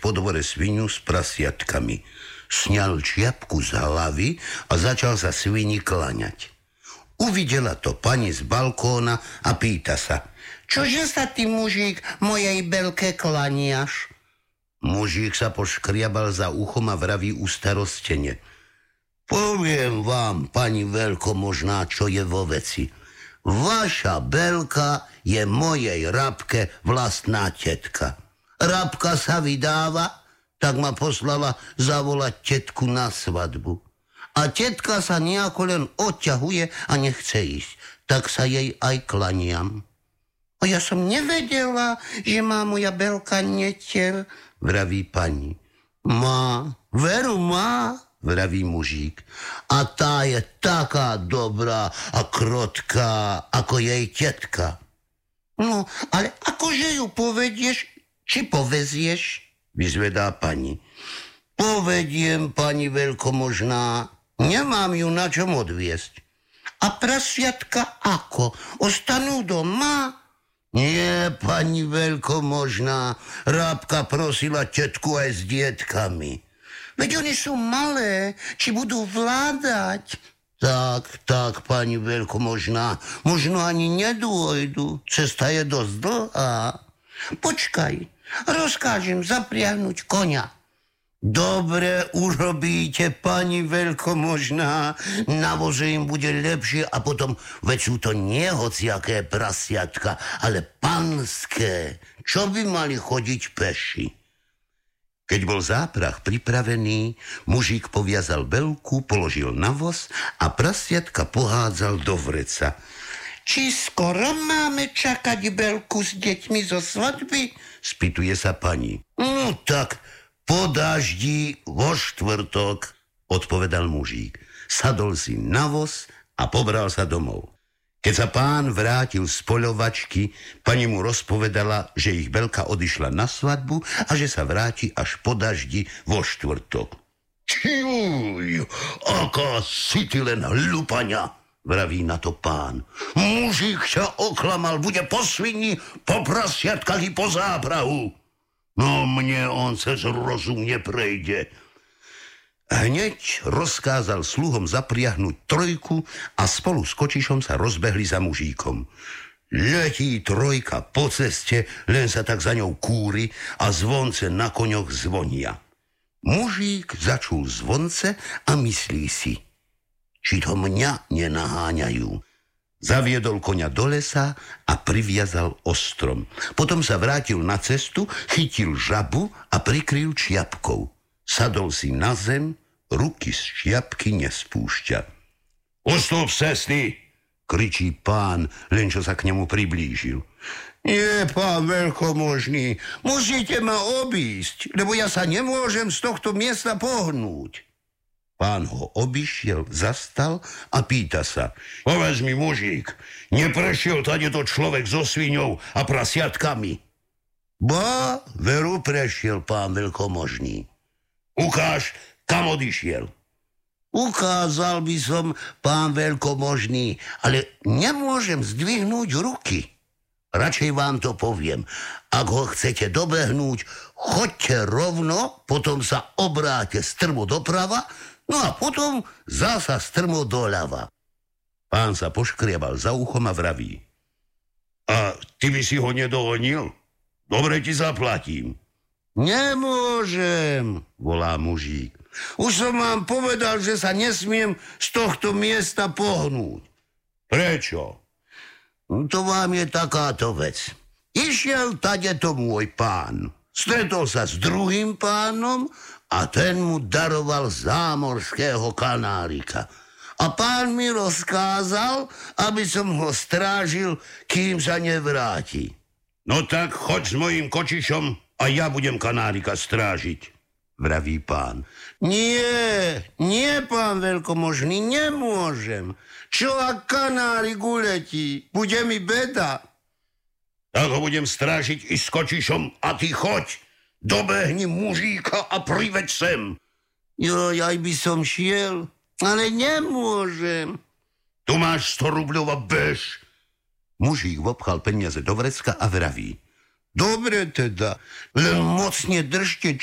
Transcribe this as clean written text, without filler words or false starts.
po dvore svinu s prasiatkami. Sňal čiapku z hlavy a začal sa svini kláňať. Uvidela to pani z balkóna a pýta sa: čože sa ty, mužík, mojej belke kláňaš? Mužík sa poškriabal za uchom a vraví ustarostene: poviem vám, pani veľkomožná, čo je vo veci. Vaša belka je mojej Rabke vlastná tetka. Rabka sa vydáva, tak ma poslala zavolať tetku na svadbu. A tetka sa nejako len odťahuje a nechce ísť. Tak sa jej aj klaniam. A ja som nevedela, že má moja belka netier, vraví pani. Má, veru má, vraví mužík. A tá je taká dobrá a krotká ako jej tetka. No, ale akože ju povedieš, či povezieš? Vyzvedá pani. Povediem, pani veľkomožná, nemám ju na čom odviesť. A prasiatka ako? Ostanú doma? Nie, pani veľkomožná, Rábka prosila tetku aj s dietkami. Veď oni sú malé, či budú vládať? Tak, pani veľkomožná, možno ani nedôjdu, cesta je dosť dlhá. Počkaj, rozkážem zapriahnuť koňa. Dobre urobíte, pani veľkomožná, na voze im bude lepšie a potom, veď sú to nie hociaké prasiatka, ale panské, čo by mali chodiť peši. Keď bol záprah pripravený, mužík poviazal belku, položil na voz a prasiatka pohádzal do vreca. Či skoro máme čakať belku s deťmi zo svadby? Spýtuje sa pani. No tak, po daždi vo štvrtok, odpovedal mužík. Sadol si na voz a pobral sa domov. Keď sa pán vrátil z poľovačky, pani mu rozpovedala, že ich belka odišla na svadbu a že sa vráti až po daždi vo štvrtok. Čuj, aká si ty len hlupania, vraví na to pán. Mužík sa oklamal, bude po svini, po prasiatkách i po záprahu. No mne on cez rozum neprejde. Hneď rozkázal sluhom zapriahnuť trojku a spolu s kočišom sa rozbehli za mužíkom. Letí trojka po ceste, len sa tak za ňou kúri a zvonce na koňoch zvonia. Mužík začul zvonce a myslí si, či to mňa nenaháňajú. Zaviedol koňa do lesa a priviazal ostrom. Potom sa vrátil na cestu, chytil žabu a prikryl čiapkou. Sadol si na zem, ruky z čiapky nespúšťa. Ustúp z cesty, kričí pán, len čo sa k nemu priblížil. Nie, pán veľkomožný, musíte ma obísť, lebo ja sa nemôžem z tohto miesta pohnúť. Pán ho obišiel, zastal a pýta sa. Povedz mi, mužík, neprešiel tadeto človek so sviňou a prasiatkami? Ba, veru prešiel, pán veľkomožný. Ukáž, kam odišiel. Ukázal by som, pán veľkomožný, ale nemôžem zdvihnúť ruky. Radšej vám to poviem. Ak ho chcete dobehnúť, choďte rovno, potom sa obráte strmo doprava, no a potom zasa strmo doľava. Pán sa poškriabal za uchom a vraví. A ty by si ho nedohonil? Dobre ti zaplatím. Nemôžem, volá mužík. Už som vám povedal, že sa nesmiem z tohto miesta pohnúť. Prečo? To vám je takáto vec. Išiel tadeto môj pán. Stretol sa s druhým pánom a ten mu daroval zámorského kanárika. A pán mi rozkázal, aby som ho strážil, kým sa nevráti. No tak choď s mojím kočišom a ja budem kanárika strážiť, vraví pán. Nie, pán veľkomožný, nemôžem. Čo ak kanárik uletí? Bude mi beda. Tak ho budem strážiť i s kočišom a ty choď. Dobehni mužíka a priveď sem. Aj by som šiel, ale nemôžem. Tu máš 100 rubľov a bež. Mužík vopchal peniaze do vrecka a vraví. Dobre teda, len mocne držte